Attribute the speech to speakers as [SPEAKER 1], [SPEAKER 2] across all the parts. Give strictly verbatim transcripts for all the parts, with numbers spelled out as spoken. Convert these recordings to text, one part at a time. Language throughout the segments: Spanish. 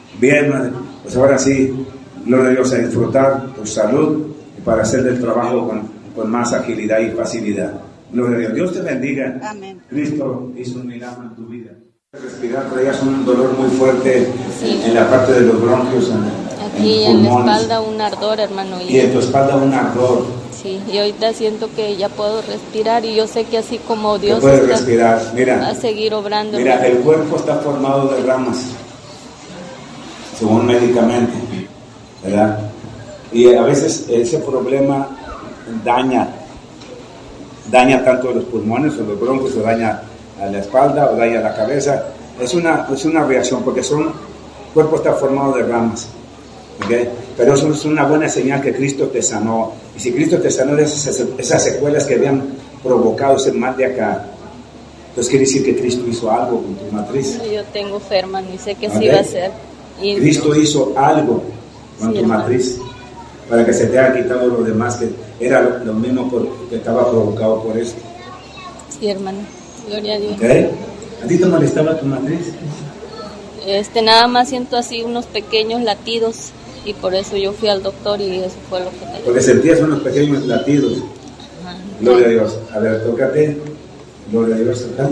[SPEAKER 1] Bien, madre. Pues ahora sí, gloria a Dios, a disfrutar tu salud y para hacer el trabajo con, con más agilidad y facilidad. Gloria a Dios. Dios te bendiga.
[SPEAKER 2] Amén.
[SPEAKER 1] Cristo hizo un milagro en tu vida. Respirar, traías un dolor muy fuerte
[SPEAKER 2] Sí.
[SPEAKER 1] en la parte de los bronquios, en,
[SPEAKER 2] Aquí
[SPEAKER 1] en
[SPEAKER 2] en la
[SPEAKER 1] pulmones.
[SPEAKER 2] espalda un ardor, hermano.
[SPEAKER 1] Y en tu espalda un ardor.
[SPEAKER 2] Sí, y ahorita siento que ya puedo respirar y yo sé que así como Dios
[SPEAKER 1] Que puedes
[SPEAKER 2] está,
[SPEAKER 1] respirar.
[SPEAKER 2] va
[SPEAKER 1] Mira,
[SPEAKER 2] a seguir obrando.
[SPEAKER 1] mira,
[SPEAKER 2] hermano.
[SPEAKER 1] el cuerpo está formado de ramas, según médicamente, ¿verdad? Y a veces ese problema daña, daña tanto los pulmones o los bronquios, o daña a la espalda o daña la cabeza. Es una, es una reacción porque son, el cuerpo está formado de ramas, ¿okay? Pero eso es una buena señal que Cristo te sanó. Y si Cristo te sanó de esas, esas secuelas que habían provocado ese mal de acá, entonces quiere decir que Cristo hizo algo con tu matriz.
[SPEAKER 2] Yo tengo fe, hermano, y sé que
[SPEAKER 1] ¿Okay?
[SPEAKER 2] sí va a ser. Y
[SPEAKER 1] Cristo hizo algo con
[SPEAKER 2] Sí,
[SPEAKER 1] tu
[SPEAKER 2] hermano.
[SPEAKER 1] matriz para que se te haya quitado lo demás, que era lo, lo mismo por, que estaba provocado por esto.
[SPEAKER 2] sí, hermano, gloria a Dios.
[SPEAKER 1] ¿Ok? ¿A ti te molestaba tu matriz?
[SPEAKER 2] Este, nada más siento así unos pequeños latidos y por eso yo fui al doctor y eso fue lo que me
[SPEAKER 1] Porque sentías unos pequeños latidos.
[SPEAKER 2] Ajá.
[SPEAKER 1] Gloria a Dios. A ver, tócate. Gloria a Dios. Tócate.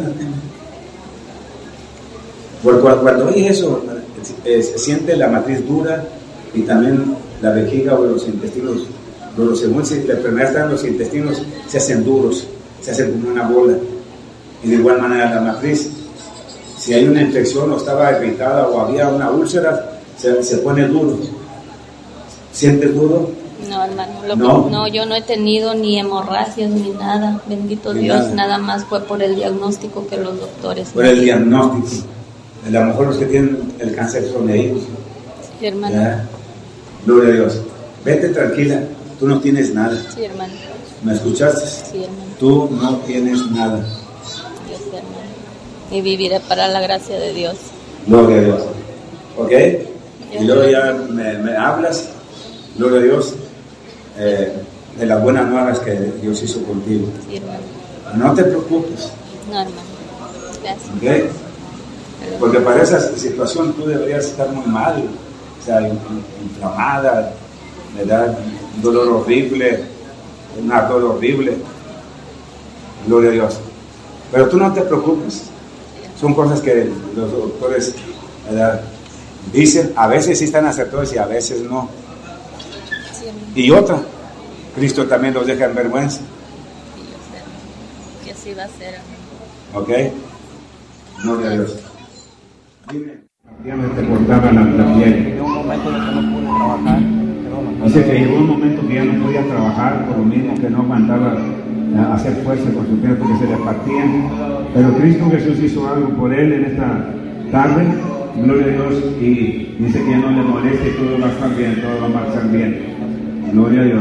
[SPEAKER 1] Por cuando, cuando oyes eso, eh, se siente la matriz dura y también la vejiga o los intestinos, los, según si la enfermedad está en los intestinos, se hacen duros, se hacen como una bola. Y de igual manera la matriz, si hay una infección o estaba irritada o había una úlcera, se, se pone duro. ¿Sientes duro?
[SPEAKER 2] No, hermano, lo
[SPEAKER 1] No.
[SPEAKER 2] que- no, yo no he tenido ni hemorragias ni nada, bendito
[SPEAKER 1] Ni
[SPEAKER 2] Dios,
[SPEAKER 1] nada.
[SPEAKER 2] nada más fue por el diagnóstico que los doctores
[SPEAKER 1] Por
[SPEAKER 2] me
[SPEAKER 1] el
[SPEAKER 2] dieron.
[SPEAKER 1] diagnóstico. A lo mejor los que tienen el cáncer son ellos.
[SPEAKER 2] Sí, hermano,
[SPEAKER 1] ¿Verdad? Gloria a Dios. Vete tranquila, tú no tienes nada.
[SPEAKER 2] sí, hermano,
[SPEAKER 1] ¿Me escuchaste?
[SPEAKER 2] sí, hermano,
[SPEAKER 1] Tú no tienes nada.
[SPEAKER 2] Dios, hermano, y viviré para la gracia de Dios.
[SPEAKER 1] Gloria a Dios. ¿Ok? Y luego ya me, me hablas, gloria a Dios, eh, de las buenas nuevas que Dios hizo contigo.
[SPEAKER 2] Sí, hermano,
[SPEAKER 1] No te preocupes,
[SPEAKER 2] no, hermano, gracias.
[SPEAKER 1] ¿ok? Porque para esa situación tú deberías estar muy mal, o sea, in- in- inflamada, ¿verdad? Un dolor horrible, un ardor horrible. Gloria a Dios. Pero tú no te preocupes. Son cosas que los doctores, ¿verdad?, dicen, a veces sí están acertados y a veces no.
[SPEAKER 2] Sí, hermano,
[SPEAKER 1] Y otra, Cristo también los deja en vergüenza,
[SPEAKER 2] sí, yo sé, hermano, que así va a ser, hermano.
[SPEAKER 1] ¿ok? Gloria a Dios. Dime. Ya me te cortaba la, la piel.
[SPEAKER 3] Llegó un momento en el que no pude trabajar. Perdón,
[SPEAKER 1] Dice que llegó un momento que ya no podía trabajar, por lo mismo que no aguantaba eh, hacer fuerza con su piel porque se le partían. Pero Cristo Jesús hizo algo por él en esta tarde, gloria a Dios, y dice que ya no le moleste, todo va a estar bien, todo va a marchar bien. Gloria a Dios.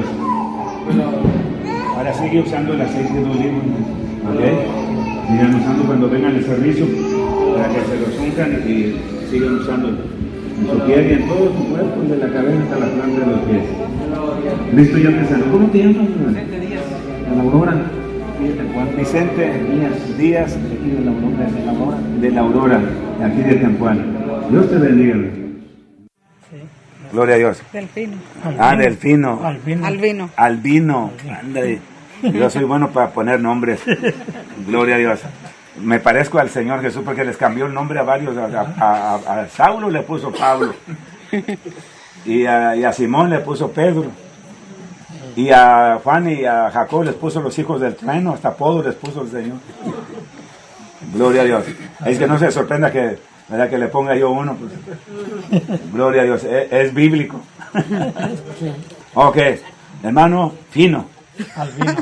[SPEAKER 1] Ahora sigue usando el aceite de oliva, ¿ok? Sigan usando cuando vengan al servicio para que se los unjan y sigan usando en su piel y en todo su cuerpo, de la cabeza hasta la planta de los pies. Cristo ya te sanó. ¿Cómo te llamas?
[SPEAKER 3] Vicente Díaz, de la Aurora.
[SPEAKER 1] Vicente
[SPEAKER 3] Díaz.
[SPEAKER 1] Díaz
[SPEAKER 3] De aquí de la Aurora. De la Aurora.
[SPEAKER 1] de la Aurora, aquí de Tempuán. Dios te bendiga. Gloria a Dios.
[SPEAKER 4] Delfino.
[SPEAKER 1] Ah, Delfino.
[SPEAKER 3] Albino.
[SPEAKER 4] Albino.
[SPEAKER 1] Albino. Ándale. Yo soy bueno para poner nombres. Gloria a Dios. Me parezco al Señor Jesús porque les cambió el nombre a varios. A, a- a- a Saulo le puso Pablo. Y a, y a Simón le puso Pedro. Y a Juan y a Jacob les puso los hijos del trueno. Hasta apodo les puso el Señor. Gloria a Dios. Es que no se sorprenda que, ¿verdad?, que le ponga yo uno. Pues. Gloria a Dios. Es, es bíblico. Ok. Hermano, fino.
[SPEAKER 3] Albino.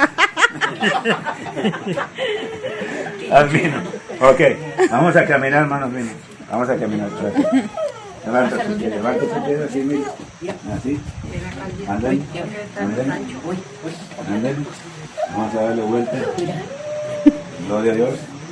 [SPEAKER 1] Albino. Ok. Vamos a caminar, hermanos finos. Vamos a caminar. Levanta tu pie, levanta tu pie así, mira. Así. Ándale. Ándale. Ándale. Vamos a darle vuelta. Gloria a Dios.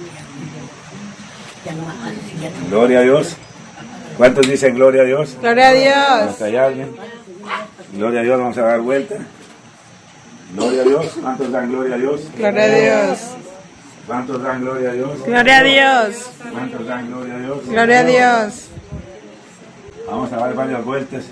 [SPEAKER 1] Gloria a Dios. ¿Cuántos dicen gloria a Dios?
[SPEAKER 4] Gloria a Dios.
[SPEAKER 1] Hasta allá alguien. Gloria a Dios, vamos a dar vuelta. Gloria a Dios. ¿Cuántos dan gloria a Dios?
[SPEAKER 4] Gloria a Dios.
[SPEAKER 1] ¿Cuántos dan gloria a Dios?
[SPEAKER 4] Gloria a Dios.
[SPEAKER 1] ¿Cuántos dan gloria a Dios?
[SPEAKER 4] Gloria a Dios.
[SPEAKER 1] Vamos a dar varias vueltas.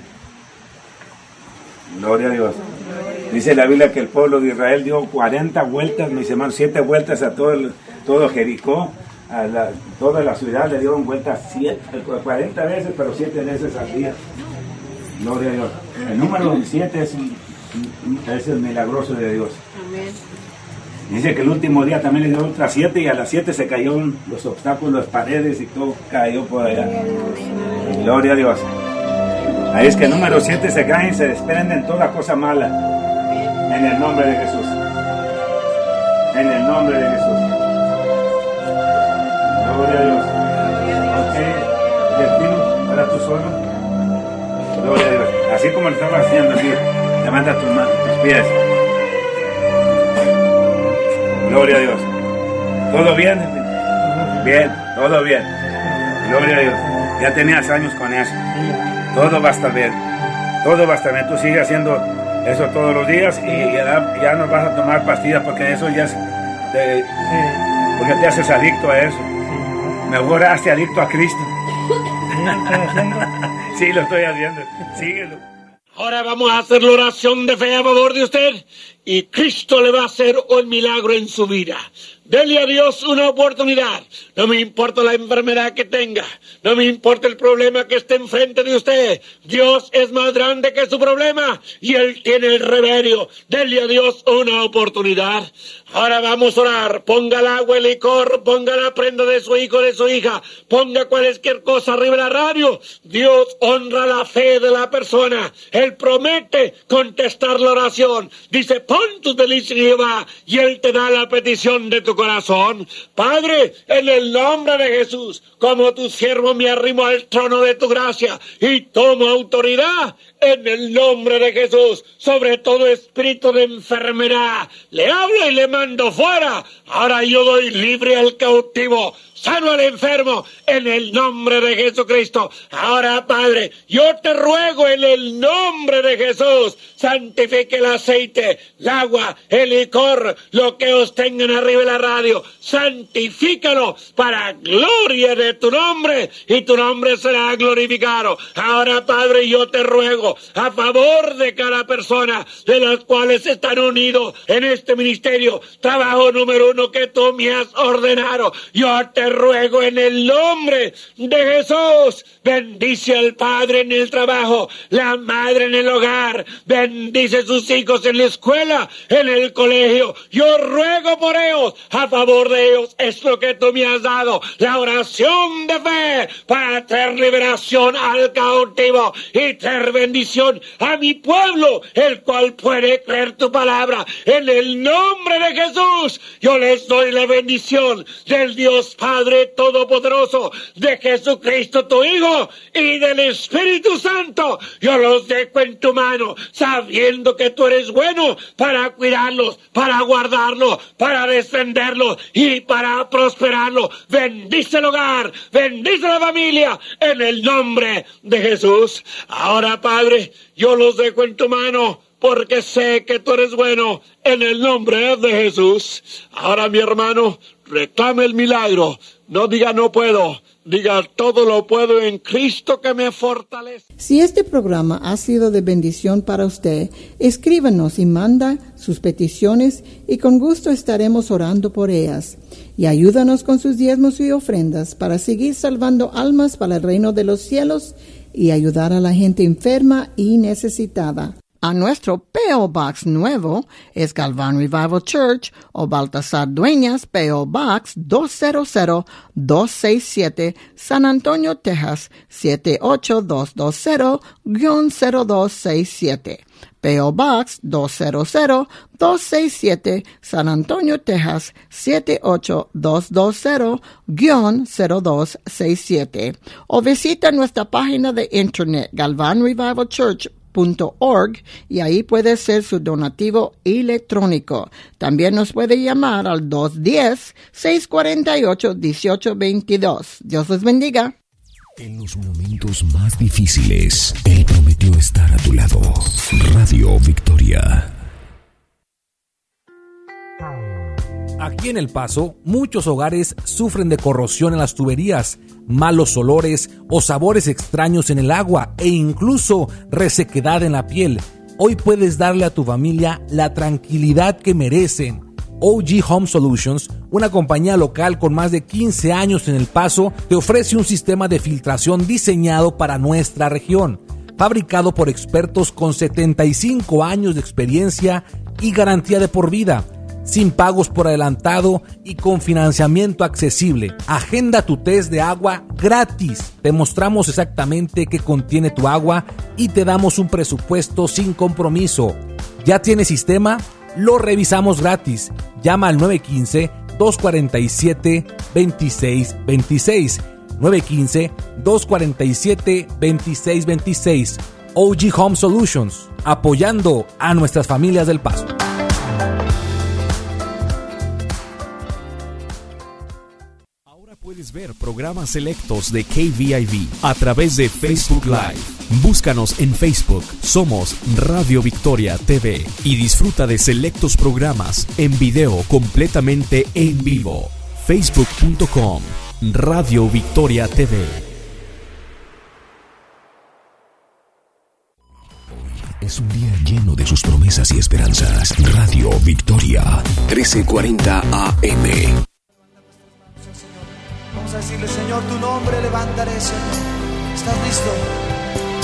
[SPEAKER 1] Gloria a Dios. Dice la Biblia que el pueblo de Israel dio cuarenta vueltas, mis hermanos, siete vueltas a todo, el, todo Jericó, a la, toda la ciudad le dieron vueltas siete, cuarenta veces, pero siete veces al día. Gloria a Dios. El número siete es, es el milagroso de Dios.
[SPEAKER 2] Amén.
[SPEAKER 1] Dice que el último día también le dio otras siete y a las siete se cayeron los obstáculos, las paredes y todo cayó por allá. Gloria a Dios. Ahí es que el número siete se cae y se desprenden toda cosa mala. En el nombre de Jesús. En el nombre de Jesús. Gloria a Dios. Ok. Delfino, ahora tú solo. Gloria a Dios. Así como lo estaba haciendo, así. Levanta tus, tus pies. Gloria a Dios. ¿Todo bien? Bien, todo bien. Gloria a Dios. Ya tenías años con eso. Todo va a estar bien. Todo va a estar bien. Tú sigues haciendo eso todos los días y ya, ya no vas a tomar pastillas porque eso ya es de, porque te haces adicto a eso. Mejor hazte adicto a Cristo. Sí, lo estoy haciendo. Síguelo.
[SPEAKER 4] Ahora vamos a hacer la oración de fe a favor de usted y Cristo le va a hacer un milagro en su vida. Dele a Dios una oportunidad. No me importa la enfermedad que tenga. No me importa el problema que esté enfrente de usted. Dios es más grande que su problema y Él tiene el remedio. Dele a Dios una oportunidad. Ahora vamos a orar. Ponga el agua, el licor, ponga la prenda de su hijo, de su hija. Ponga cualquier cosa arriba de la radio. Dios honra la fe de la persona. Él promete contestar la oración. Dice, pon tus delicias en Jehová y Él te da la petición de tu corazón. Padre, en el nombre de Jesús, como tu siervo me arrimo al trono de tu gracia y tomo autoridad en el nombre de Jesús sobre todo espíritu de enfermedad. Le hablo y le mando fuera. Ahora yo doy libre al cautivo, sano al enfermo, en el nombre de Jesucristo. Ahora, Padre, yo te ruego en el nombre de Jesús, santifique el aceite, el agua, el licor, lo que os tengan arriba de la radio, santifícalo para gloria de tu nombre, y tu nombre será glorificado. Ahora, Padre, yo te ruego a favor de cada persona de las cuales están unidos en este ministerio, trabajo número uno que tú me has ordenado. Yo te ruego en el nombre de Jesús, bendice al padre en el trabajo, la madre en el hogar, bendice a sus hijos en la escuela, en el colegio. Yo ruego por ellos, a favor de ellos, es lo que tú me has dado, la oración de fe para traer liberación al cautivo y traer bendición a mi pueblo, el cual puede creer tu palabra. En el nombre de Jesús, yo les doy la bendición del Dios Padre Todopoderoso, de Jesucristo tu Hijo y del Espíritu Santo. Yo los dejo en tu mano, sabiendo que tú eres bueno para cuidarlos, para guardarlos, para defenderlos y para prosperarlos. Bendice el hogar, bendice la familia, en el nombre de Jesús. Ahora, Padre, yo los dejo en tu mano, porque sé que tú eres bueno, en el nombre de Jesús. Ahora, mi hermano, reclame el milagro. No diga no puedo, diga todo lo puedo en Cristo que me fortalece.
[SPEAKER 5] Si este programa ha sido de bendición para usted, escríbanos y manda sus peticiones y con gusto estaremos orando por ellas. Y ayúdanos con sus diezmos y ofrendas para seguir salvando almas para el reino de los cielos y ayudar a la gente enferma y necesitada. A nuestro P O Box nuevo es Galvan Revival Church o Baltasar Dueñas, P O Box dos cero cero dos seis siete, San Antonio, Texas siete ocho dos dos cero cero dos seis siete. P O Box dos cero cero dos seis siete, San Antonio, Texas siete ocho dos dos cero cero dos seis siete. O visita nuestra página de internet galvan revival church punto org y ahí puede ser su donativo electrónico. También nos puede llamar al dos uno cero, seis cuatro ocho, uno ocho dos dos. Dios les bendiga.
[SPEAKER 6] En los momentos más difíciles, Él prometió estar a tu lado. Radio Victoria.
[SPEAKER 7] Aquí en El Paso, muchos hogares sufren de corrosión en las tuberías, malos olores o sabores extraños en el agua e incluso resequedad en la piel. Hoy puedes darle a tu familia la tranquilidad que merecen. O G Home Solutions, una compañía local con más de quince años en El Paso, te ofrece un sistema de filtración diseñado para nuestra región, fabricado por expertos con setenta y cinco años de experiencia y garantía de por vida, sin pagos por adelantado y con financiamiento accesible. Agenda tu test de agua gratis. Te mostramos exactamente qué contiene tu agua y te damos un presupuesto sin compromiso. ¿Ya tienes sistema? Lo revisamos gratis. Llama al nueve uno cinco, dos cuatro siete, dos seis dos seis. nueve uno cinco, dos cuatro siete, dos seis dos seis. O G Home Solutions, apoyando a nuestras familias del Paso.
[SPEAKER 6] Ahora puedes ver programas selectos de K V I V a través de Facebook Live. Búscanos en Facebook, somos Radio Victoria T V y disfruta de selectos programas en video completamente en vivo. facebook punto com Radio Victoria T V. Es un día lleno de sus promesas y esperanzas. Radio Victoria, trece cuarenta A M.
[SPEAKER 8] Vamos a decirle, Señor, tu nombre levantaré, Señor. ¿Estás listo?